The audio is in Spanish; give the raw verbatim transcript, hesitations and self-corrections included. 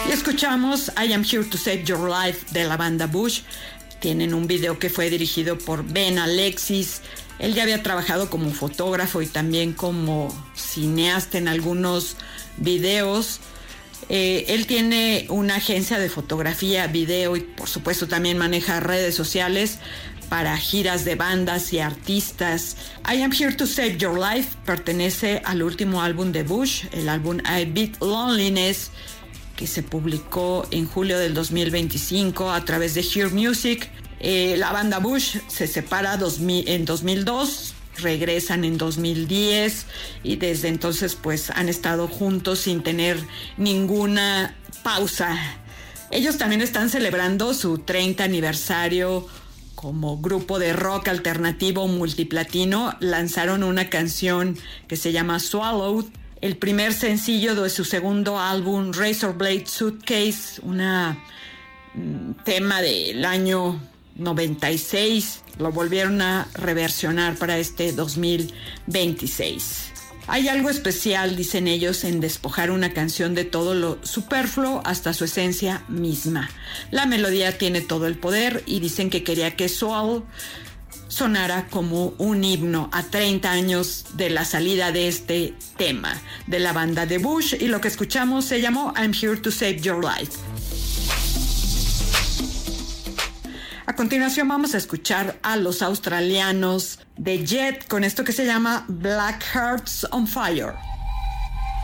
Y escuchamos I Am Here to Save Your Life de la banda Bush. Tienen un video que fue dirigido por Ben Alexis. Él ya había trabajado como fotógrafo y también como cineasta en algunos videos. Eh, él tiene una agencia de fotografía, video y por supuesto también maneja redes sociales para giras de bandas y artistas. I Am Here to Save Your Life pertenece al último álbum de Bush, el álbum I Beat Loneliness, que se publicó en julio del dos mil veinticinco a través de Hear Music. Eh, la banda Bush se separa dos mil, en dos mil dos, regresan en dos mil diez y desde entonces pues han estado juntos sin tener ninguna pausa. Ellos también están celebrando su treinta aniversario como grupo de rock alternativo multiplatino. Lanzaron una canción que se llama Swallowed, el primer sencillo de su segundo álbum Razorblade Suitcase, un tema del año noventa y seis. Lo volvieron a reversionar para este dos mil veintiséis. Hay algo especial, dicen ellos, en despojar una canción de todo lo superfluo hasta su esencia misma. La melodía tiene todo el poder y dicen que quería que Soul sonara como un himno a treinta años de la salida de este tema de la banda de Bush, y lo que escuchamos se llamó I'm Here to Save Your Life. A continuación vamos a escuchar a los australianos de Jet con esto que se llama Black Hearts on Fire.